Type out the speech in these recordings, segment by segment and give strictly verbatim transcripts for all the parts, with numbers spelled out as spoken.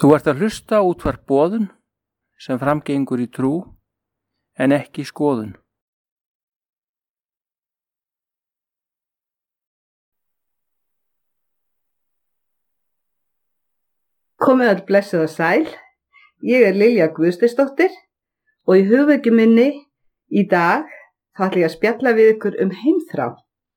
Þú ert að hlusta á útvarp Boðun sem framgengur í trú en ekki skoðun. Komið öll blessuð og sæl. Ég er Lilja Guðsteinsdóttir og í hugvekju minni í dag þá ætla ég að spjalla við ykkur um heimþrá.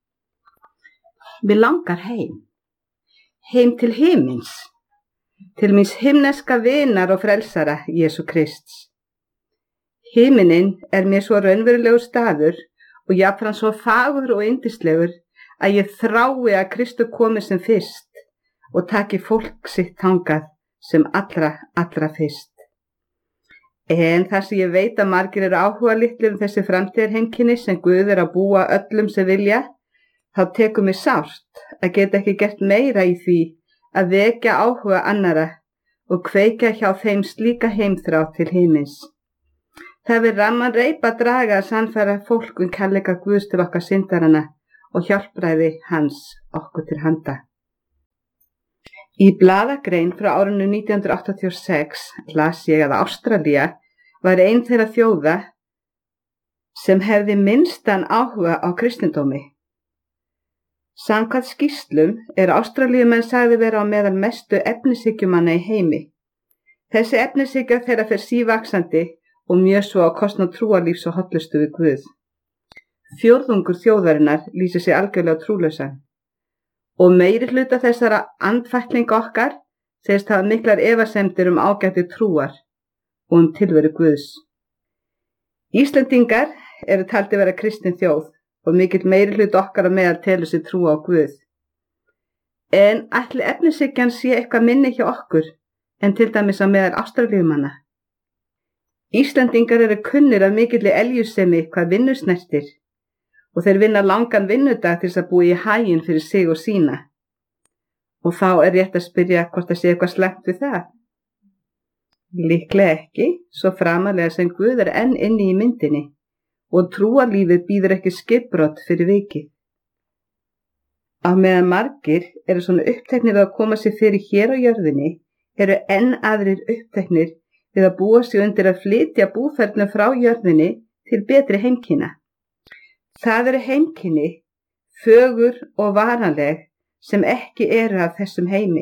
Mér langar heim. Heim til himins. Til míns himneska vinar og frelsara Jesú Krists. Himinin er mér svo raunverulegur staður og jafnframt svo fagur og yndislegur að ég þrái að Kristur komi sem fyrst og taki fólk sitt þangað sem allra, allra fyrst. En þar sem ég veit að margir eru áhuga litlir um þessi framtíðarheimkynni sem Guð er að búa öllum sem vilja, þá tekur mig sárt að geta ekki gert meira í því að vekja áhuga annara og kveikja hjá þeim slíka heimþrá til himins. Það vil ramman reypa draga að sannfæra fólk um kærleika Guðs til okkar syndarana og hjálpræði hans okkur til handa. Í blaðagrein frá árinu nítján hundruð áttatíu og sex las ég að Ástralía var ein þeirra þjóða sem hefði minnstan áhuga á kristindómi. Samkvæmt skýrslum er Ástralíumenn sagði vera á meðal mestu efnishyggjumanna í heimi. Þessi efnishyggja þeirra fer sívaxandi og mjög svo á kostnað trúarlífs og hollustu við Guð. Fjórðungur þjóðarinnar lýsir sig algjörlega trúlausan. Og meiri hluta þessara andfætlinga okkar segist hafa miklar efasemdir um ágæti trúar og um tilveru Guðs. Íslendingar eru taldir vera kristin þjóð og mikill meiri hluta okkar á meðal telur sig trúa á Guð. En ætli efnishyggjan sé eitthvað minni hjá okkur en til dæmis á meðal Ástralíumanna. Íslendingar eru kunnir af mikilli eljusemi hvað vinnu snertir. Og þeir vinna langan vinnudag til þess að búa í haginn fyrir sig og sína. Og þá er rétt að spyrja hvort það sé eitthvað slæmt við það. Líklega ekki, svo framarlega sem Guð er enn inni í myndinni og trúarlífið býður ekki skipbrot fyrir vikið. Á meðan margir eru svona uppteknir að koma sér fyrir hér á jörðinni, eru enn aðrir uppteknir við að búa sig undir að flytja búferlum frá jörðinni til betri heimkynna. Það eru heimkynni, fögur og varanleg sem ekki eru af þessum heimi.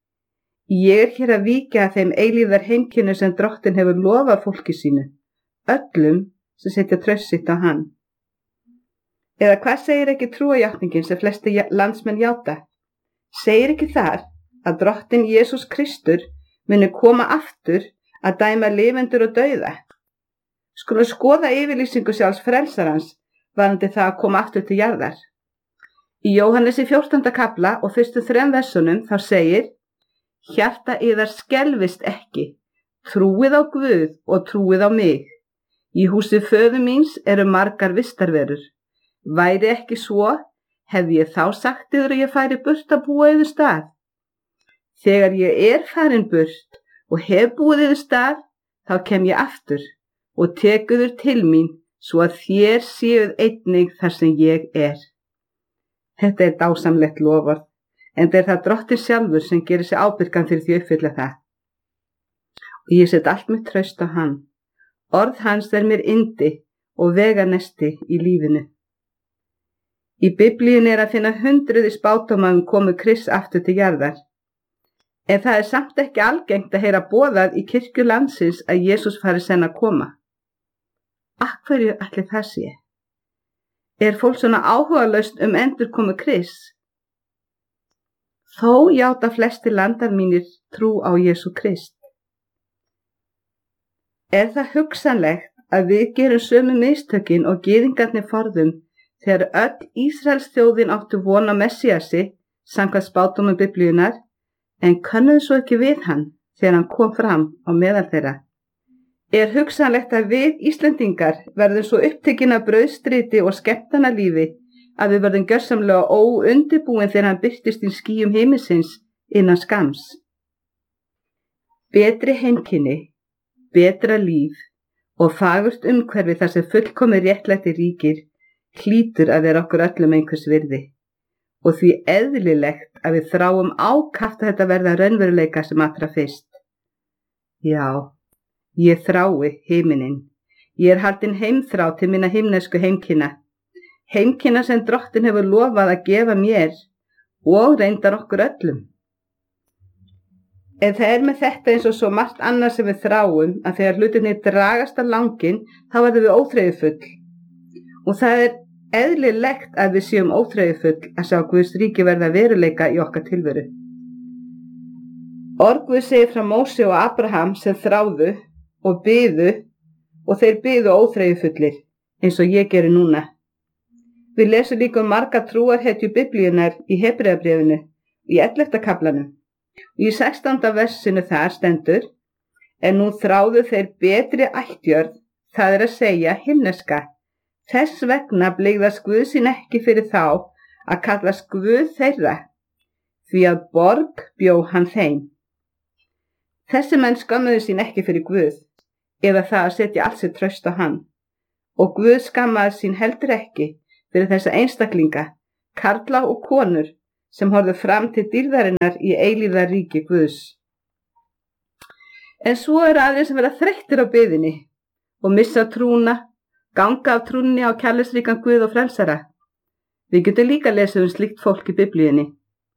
Ég er hér að víkja að þeim eilífðar heimkynnu sem Drottinn hefur lofað fólki sínu, öllum sem setja traust sitt á hann. Eða hvað segir ekki trúarjátningin sem flesti landsmenn játa? Segir ekki þar að Drottinn Jesús Kristur muni koma aftur að dæma lifendur og dauða? Skulum skoða yfirlýsingu sjálfs frelsarans varðandi það að koma aftur til jarðar. Í Jóhannesi fjórtánda kafla og fyrstu þrem versunum þá segir: Hjarta yðar skelfist ekki, trúið á Guð og trúið á mig. Í húsi föður míns eru margar vistarverur. Væri ekki svo, hefði ég þá sagt yður að ég færi burt að búa yður stað. Þegar ég er farin burt og hef búið yður stað, þá kem ég aftur og tek yður til mín, svo að þér séuð einnig þar sem ég er. Þetta er dásamlegt loforð, en það er það Drottinn sjálfur sem gerir sig ábyrgan fyrir því að uppfylla það. Og ég set allt mitt traust á hann. Orð hans er mér yndi og veganesti í lífinu. Í Biblíunni er að finna hundruði spádóma um komu Krists aftur til jarðar. En það er samt ekki algengt að heyra boðað í kirkju landsins að Jesús fari senn að koma. Af hverju ætli það sé? Er fólk svona áhugalaust um endurkomu Krists? Þó játa flestir landar mínir trú á Jesú Krist. Er það hugsanlegt að við gerum sömu mistökin og gyðingarnir forðum þegar öll Ísraels þjóðin áttu von á Messíasi samkvæmt spádómum Biblíunnar, en könnuðu svo ekki við hann þegar hann kom fram á meðal þeirra? Er hugsanlegt að við Íslendingar verðum svo upptekin af brauðstriti og skemmtanalífi að við verðum gjörsamlega óundirbúin þegar hann birtist í skýjum himinsins innan skams? Betri heimkynni, betra líf og fagurt umhverfi þar sem fullkomið réttlæti ríkir hlýtur að vera okkur öllum einhvers virði og því eðlilegt að við þráum ákaft að þetta verða raunveruleika sem allra fyrst. Já, ég þrái himinin. Ég er haldin heimþrá til minna himnesku heimkynna. Heimkynna sem Drottinn hefur lofað að gefa mér og reyndar okkur öllum. En það er með þetta eins og svo margt annað sem við þráum að þegar hlutirnir dragast að langinn þá verðum við óþreyjufull. Og það er eðlilegt að við séum óþreyjufull að sjá Guðs ríki verða veruleika í okkar tilveru. Orð Guðs segir frá Móse og Abraham sem þráðu og biðu og þeir biðu óþreyjufullir eins og ég geri núna. Við lesum líka um marga trúarhetju Biblíunnar í Hebreabréfinu í ellefta kaflanum. Og í sextánda versinu þar stendur: En nú þráðu þeir betri ættjörð, það er að segja himneska. Þess vegna blygðast Guð sín ekki fyrir þá að kallast Guð þeirra, því að borg bjó hann þeim. Þessi menn skammuðu sín ekki fyrir Guð, eða það að setja allt sitt traust á hann. Og Guð skammaði sín heldur ekki fyrir þessa einstaklinga, karla og konur, sem horfðu fram til dýrðarinnar í eilífðarríki Guðs. En svo eru aðrir sem verða þreyttir á biðinni og missa trúna, ganga af trúnni á kærleiksríkan Guð og frelsara. Við getum líka lesið um slíkt fólk í Biblíunni.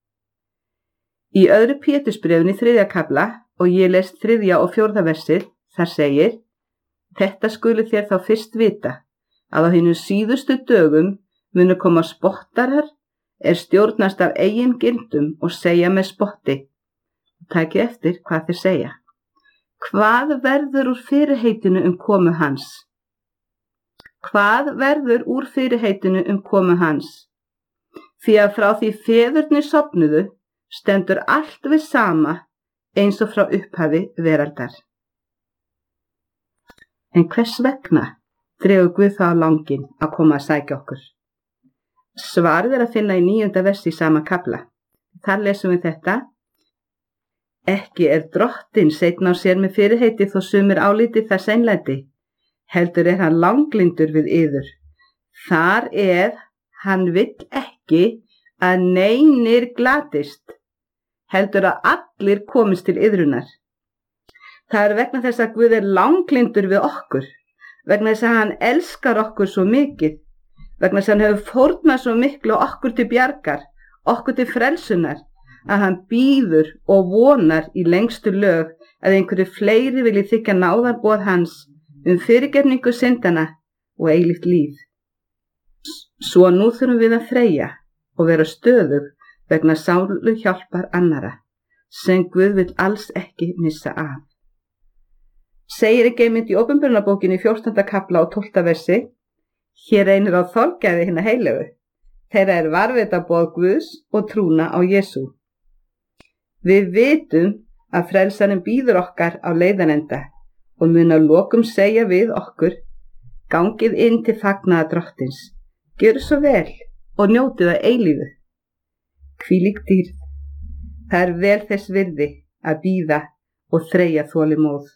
Í öðru Pétursbréfinu í þriðja kafla, og ég les þriðja og fjórða versið, þar segir: Þetta skulu þér þá fyrst vita, að á hinum síðustu dögum munu koma spottarar er stjórnast af eigin gildum og segja með spotti. Takið eftir hvað þeir segja. Hvað verður úr fyrirheitinu um komu hans? Hvað verður úr fyrirheitinu um komu hans? Því að frá því feðurnir sofnuðu stendur allt við sama eins og frá upphafi veraldar. En hvers vegna dregur Guð þá á langinn að koma að sækja okkur? Svarið er að finna í níunda versi í sama kafla. Þar lesum við þetta: Ekki er Drottinn seinn á sér með fyrirheiti þó sumir álíti það seinlæti, heldur er hann langlindur við yður. Þar er hann vill ekki að neinir glatist, heldur að allir komist til iðrunar. Það er vegna þess að Guð er langlindur við okkur, vegna þess að hann elskar okkur svo mikið, vegna þess að hann hefur fórnað svo miklu okkur til bjargar, okkur til frelsunar, að hann bíður og vonar í lengstu lög að einhverju fleiri vilji þykja náðarboð hans um fyrirgefningu syndana og eilíft líf. Svo nú þurfum við að þreyja og vera stöðug vegna sálu hjálpar annara, sem Guð vill alls ekki missa af. Segir ekki einmitt í Opinberunarbókinni í fjórtánda kafla og tólfta versi: Hér reynir á þolgæði hinna heilögu, þeirra er varðveita boð Guðs og trúna á Jesú. Við vitum að frelsarinn bíður okkar á leiðanenda og mun að lokum segja við okkur: Gangið inn til fagnaðar Drottins, gjörðu svo vel og njótið að eilífu. Hvílík dýrð, það er vel þess virði að bíða og þreyja þolinmóð.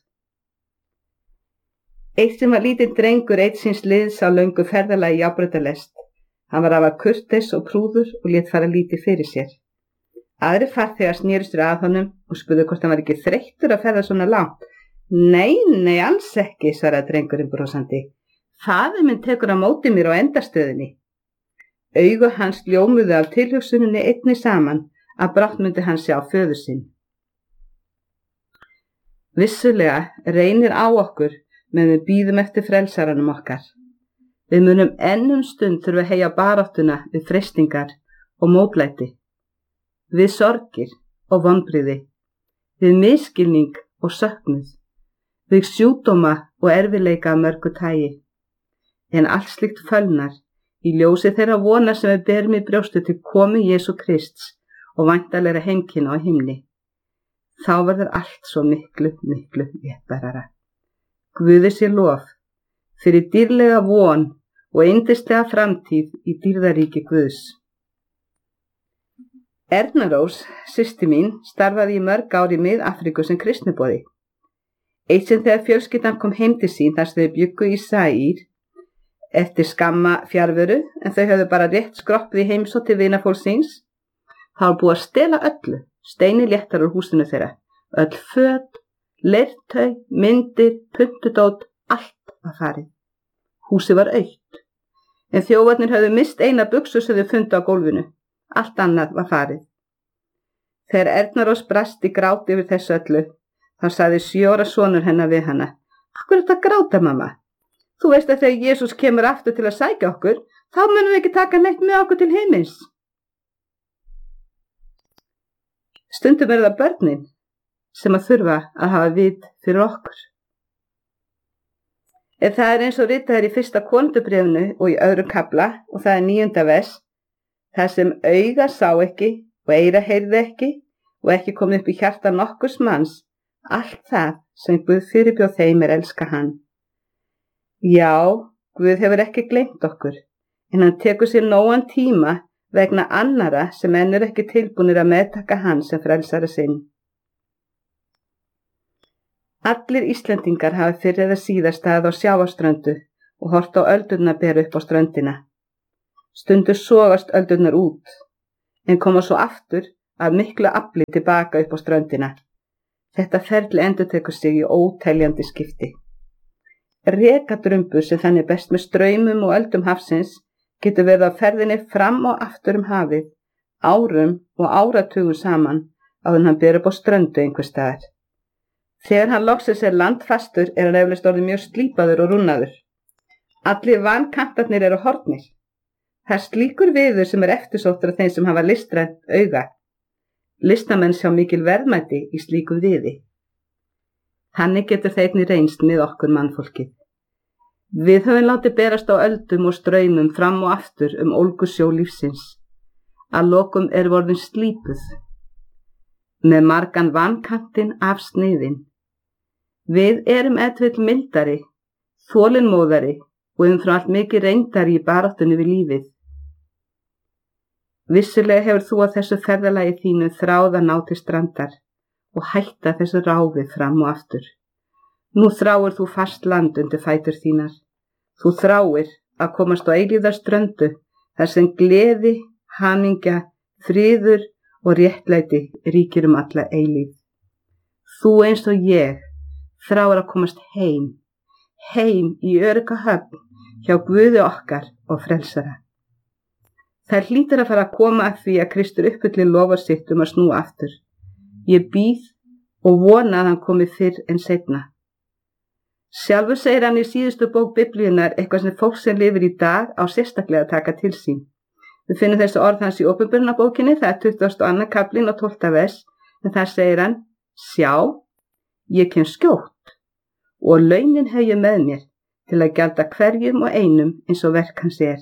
Eitt sem var lítinn drengur eitt síns liðs á löngu ferðalagi í járnbrautarlest. Hann var afar kurteis og prúður og lét fara lítið fyrir sér. Aðrir farþegar snerust að honum og spurðu hvort hann var ekki þreyttur að ferða svona langt. Nei, nei, alls ekki, svaraði drengurinn brosandi. Faðir minn tekur á móti mér á endastöðinni. Augu hans ljómuðu af tilhugsuninni einni saman að brátt myndi hann sjá föður sinn. Vissulega reynir á okkur meðan við bíðum eftir frelsaranum okkar. Við munum enn um stund þurfa að heyja baráttuna við freistingar og mótlæti, við sorgir og vonbrigði, við misskilning og söknuð, við sjúkdóma og erfiðleika af mörgu tagi. En allt slíkt fölnar í ljósi þeirra vona sem við berum í brjóstu til komu Jesú Krists og væntanlegra heimkynna á himni. Þá verður allt svo miklu, miklu léttbærara. Guði sé lof fyrir dýrlega von og yndislega framtíð í dýrðaríki Guðs. Erna Rós, systir mín, starfaði í mörg ár í Mið-Afríku sem kristniboði. Eitt sem þegar fjölskyldan kom heim til sín þar sem þau bjuggu í Zaír eftir skamma fjarveru, en þau höfðu bara rétt skroppið í heimsótt til vinafólks síns, þá var búið að stela öllu, steini léttar úr húsinu þeirra, öll föt, Leirtau, myndir, puntudót, allt var farið. Húsið var autt, en þjófarnir höfðu mist eina buxu sem þau fundu á gólfinu. Allt annað var farið. Þegar Erna brast í grát yfir þessu öllu, þá sagði sjö ára sonur hennar við hana: Akkur er þetta að gráta, mamma? Þú veist að þegar Jesús kemur aftur til að sækja okkur, þá munum við ekki taka neitt með okkur til himins. Stundum er það börnin sem að þurfa að hafa vit fyrir okkur. Ef það er eins og ritað er í fyrsta Korinthubréfinu og í öðrum kafla, og það er níunda vers, það sem auga sá ekki og eyra heyrði ekki og ekki kom upp í hjarta nokkurs manns, allt það sem Guð fyrirbjóð þeim er elska hann. Já, Guð hefur ekki gleymt okkur, en hann tekur sér nógan tíma vegna annara sem enn er ekki tilbúnir að meðtaka hann sem frelsara sinn. Allir Íslendingar hafa fyrr eða síðar staðið á sjávarströndu og hort á öldurnar bera upp á ströndina. Stundur sogast öldurnar út, en koma svo aftur af miklu afli tilbaka upp á ströndina. Þetta ferli endurtekur sig í óteljandi skipti. Rekadrumbur sem þannig best með straumum og öldum hafsins getur verið á ferðinni fram og aftur um hafið, árum og áratugum saman áður en hann ber upp á ströndu einhvers staðar. Þegar hann loksins er landfastur er hann eflaust orðið mjög slípaður og rúnaður. Allir vankantarnir eru horfnir. Það er slíkur viður sem er eftirsóttur af þeim sem hafa listrænt auga. Listamenn sjá mikil verðmæti í slíkum viði. Þannig getur þeirni reynst með okkur mannfólkið. Við höfum látið berast á öldum og straumum fram og aftur um ólgusjó lífsins. Að lokum er orðin slípuð, með margan vankantinn af sniðin. Við erum edvill mildari, þolinmóðari og umfram allt mikið reyndari í baráttunni við lífið. Vissulega hefur þú á þessu ferðalagi þínu þráð að ná til strandar og hætta þessu ráfi fram og aftur. Nú þráir þú fast land undir fætur þínar. Þú þráir að komast á eilífðar ströndu þar sem gleði, hamingja, friður og réttlæti ríkir um alla eilíf. Þú eins og ég þráir að komast heim, heim í örugga höfn hjá Guði okkar og frelsara. Það hlýtur að fara að koma að því að Kristur uppfyllir loforð sitt um að snúa aftur. Ég bíð og vona að hann komi fyrr en seinna. Sjálfur segir hann í síðustu bók Biblíunnar eitthvað sem fólk sem lifir í dag á sérstaklega að taka til sín. Við finnum þessi orð hans í Opinberunarbókinni, það er tuttugasta og annar kaflinn og tólfta vers, en þar segir hann: Sjá, ég kem skjótt og launin hef ég með mér til að gjalda hverjum og einum eins og verk hans er.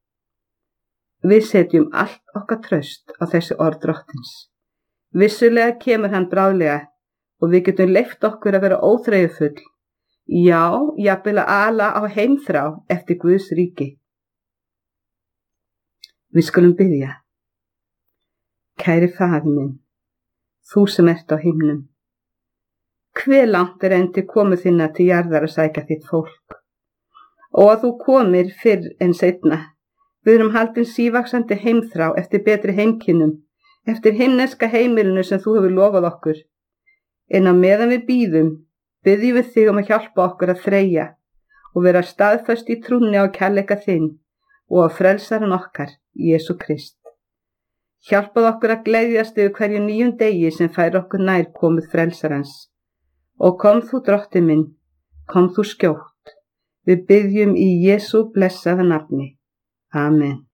Við setjum allt okkar traust á þessi orð Drottins. Vissulega kemur hann bráðlega og við getum leyft okkur að vera óþreyjufull, já, jafnvel að ala á heimþrá eftir Guðs ríki. Við skulum biðja. Kæri Faðir minn, þú sem ert á himnum, hve langt er enn til komu þinna til jarðar að sækja þitt fólk, og að þú komir fyrr en seinna. Við erum haldin sívaxandi heimþrá eftir betri heimkynnum, eftir himneska heimilinu sem þú hefur lofað okkur. En á meðan við bíðum, biðjum við þig um að hjálpa okkur að þreyja og vera staðföst í trúnni á kærleika þinn og á frelsaran okkar, Jesú Krist. Hjálpað okkur að gleðjast yfir hverju nýjum degi sem fær okkur nær komið frelsarans. Og kom þú, Drottinn minn, kom þú skjótt. Við biðjum í Jesú blessaða nafni. Amen.